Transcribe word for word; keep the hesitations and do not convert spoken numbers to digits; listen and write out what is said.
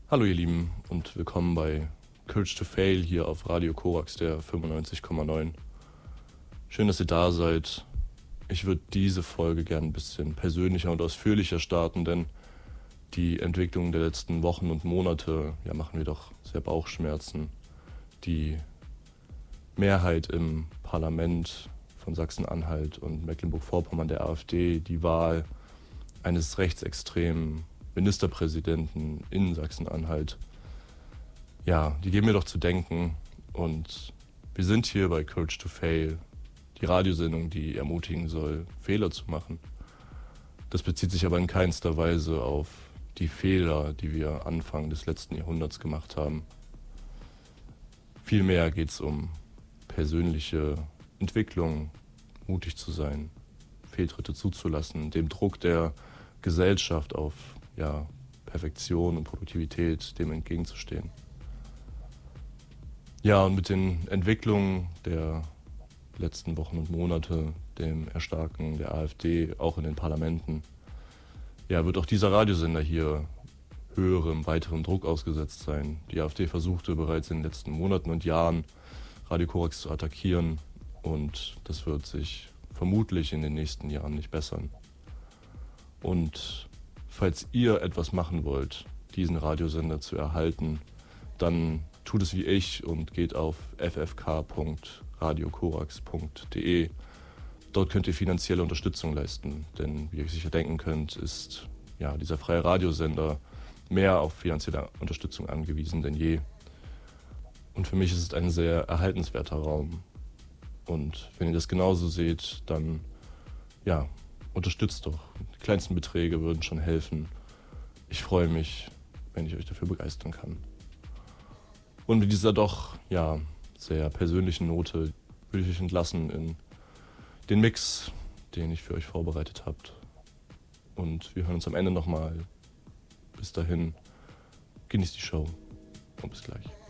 Hallo ihr Lieben und willkommen bei Courage to Fail hier auf Radio Korax, der fünfundneunzig Komma neun. Schön, dass ihr da seid. Ich würde diese Folge gern ein bisschen persönlicher und ausführlicher starten, denn die Entwicklung der letzten Wochen und Monate ja, machen mir doch sehr Bauchschmerzen. Die Mehrheit im Parlament von Sachsen-Anhalt und Mecklenburg-Vorpommern der AfD, die Wahl eines rechtsextremen Ministerpräsidenten in Sachsen-Anhalt, ja, die geben mir doch zu denken. Und wir sind hier bei Courage to Fail, die Radiosendung, die ermutigen soll, Fehler zu machen. Das bezieht sich aber in keinster Weise auf die Fehler, die wir Anfang des letzten Jahrhunderts gemacht haben. Vielmehr geht es um persönliche Entwicklung, mutig zu sein, Fehltritte zuzulassen, dem Druck der Gesellschaft auf ja, Perfektion und Produktivität dem entgegenzustehen. Ja, und mit den Entwicklungen der letzten Wochen und Monate, dem Erstarken der AfD, auch in den Parlamenten, ja, wird auch dieser Radiosender hier höherem, weiterem Druck ausgesetzt sein. Die AfD versuchte bereits in den letzten Monaten und Jahren, Radio Korax zu attackieren, und das wird sich vermutlich in den nächsten Jahren nicht bessern. Und falls ihr etwas machen wollt, diesen Radiosender zu erhalten, dann tut es wie ich und geht auf f f k punkt radio korax punkt d e. Dort könnt ihr finanzielle Unterstützung leisten, denn wie ihr euch sicher denken könnt, ist ja, dieser freie Radiosender mehr auf finanzielle Unterstützung angewiesen denn je. Und für mich ist es ein sehr erhaltenswerter Raum. Und wenn ihr das genauso seht, dann ja, unterstützt doch. Die kleinsten Beträge würden schon helfen. Ich freue mich, wenn ich euch dafür begeistern kann. Und mit dieser doch ja, sehr persönlichen Note würde ich euch entlassen in den Mix, den ich für euch vorbereitet habe. Und wir hören uns am Ende nochmal. Bis dahin, genießt die Show und bis gleich.